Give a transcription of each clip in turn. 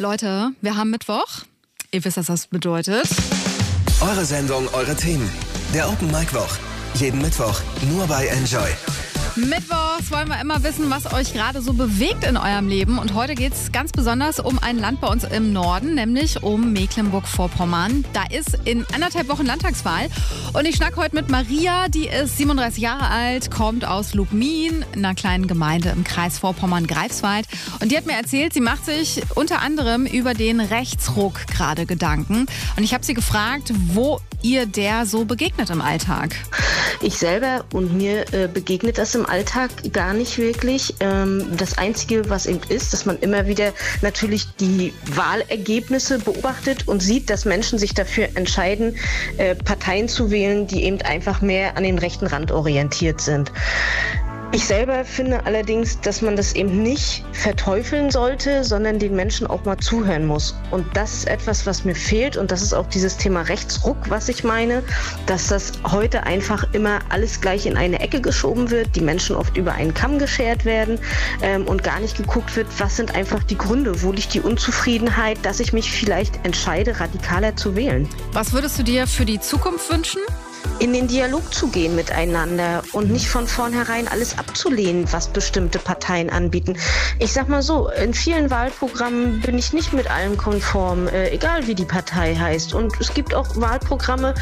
Leute, wir haben Mittwoch. Ihr wisst, was das bedeutet. Eure Sendung, eure Themen. Der Open Mic Woch. Jeden Mittwoch nur bei Enjoy. Mittwochs wollen wir immer wissen, was euch gerade so bewegt in eurem Leben. Und heute geht es ganz besonders um ein Land bei uns im Norden, nämlich um Mecklenburg-Vorpommern. Da ist in 1,5 Wochen Landtagswahl. Und ich schnack heute mit Maria, die ist 37 Jahre alt, kommt aus Lubmin, einer kleinen Gemeinde im Kreis Vorpommern-Greifswald. Und die hat mir erzählt, sie macht sich unter anderem über den Rechtsruck gerade Gedanken. Und ich habe sie gefragt, wo ihr der so begegnet im Alltag. Ich selber und mir begegnet das im Alltag gar nicht wirklich. Das Einzige, was eben ist, dass man immer wieder natürlich die Wahlergebnisse beobachtet und sieht, dass Menschen sich dafür entscheiden, Parteien zu wählen, die eben einfach mehr an den rechten Rand orientiert sind. Ich selber finde allerdings, dass man das eben nicht verteufeln sollte, sondern den Menschen auch mal zuhören muss. Und das ist etwas, was mir fehlt. Und das ist auch dieses Thema Rechtsruck, was ich meine, dass das heute einfach immer alles gleich in eine Ecke geschoben wird, die Menschen oft über einen Kamm geschert werden und gar nicht geguckt wird, was sind einfach die Gründe, wo liegt die Unzufriedenheit, dass ich mich vielleicht entscheide, radikaler zu wählen. Was würdest du dir für die Zukunft wünschen? In den Dialog zu gehen miteinander und nicht von vornherein alles abzulehnen, was bestimmte Parteien anbieten. Ich sag mal so, in vielen Wahlprogrammen bin ich nicht mit allem konform, egal wie die Partei heißt. Und es gibt auch Wahlprogramme,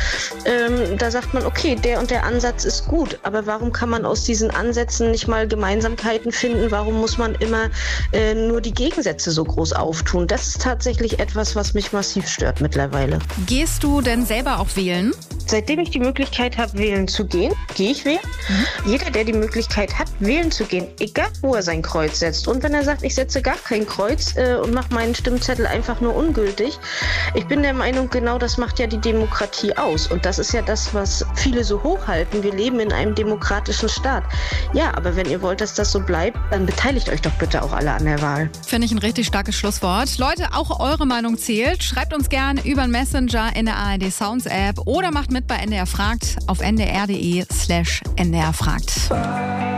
da sagt man, okay, der und der Ansatz ist gut, aber warum kann man aus diesen Ansätzen nicht mal Gemeinsamkeiten finden? Warum muss man immer nur die Gegensätze so groß auftun? Das ist tatsächlich etwas, was mich massiv stört mittlerweile. Gehst du denn selber auch wählen? Seitdem ich die Möglichkeit habe, wählen zu gehen, gehe ich wählen. Jeder, der die Möglichkeit hat, wählen zu gehen, egal wo er sein Kreuz setzt. Und wenn er sagt, ich setze gar kein Kreuz und mache meinen Stimmzettel einfach nur ungültig, ich bin der Meinung, genau das macht ja die Demokratie aus. Und das ist ja das, was viele so hochhalten. Wir leben in einem demokratischen Staat. Ja, aber wenn ihr wollt, dass das so bleibt, dann beteiligt euch doch bitte auch alle an der Wahl. Finde ich ein richtig starkes Schlusswort. Leute, auch eure Meinung zählt. Schreibt uns gerne über den Messenger in der ARD Sounds App oder macht mit bei NDR fragt auf ndr.de/ndrfragt.